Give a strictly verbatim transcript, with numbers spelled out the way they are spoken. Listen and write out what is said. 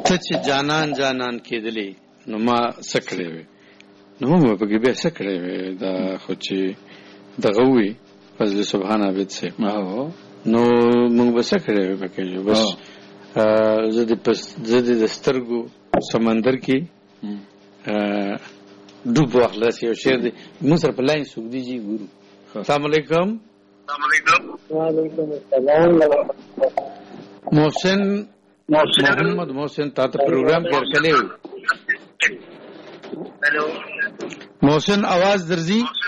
ته چې جانان جانان کېدلې نو ما څه کړی وې نو مې پکې بیا څه کړی وې دا خو چې دغه وي فضل سبحان عابد صاحب نو موږ به څه کړی وې پکې بس زه د پس زه د سترګو سمندر کې ډوب واخلاص یو شعر دی موږ سره په لاین څوک دی جی ګورو السلام علیکم وعلیکم السلام محسن محمد محسن تا ته پروګرام کې کړی محسن आवाज درځي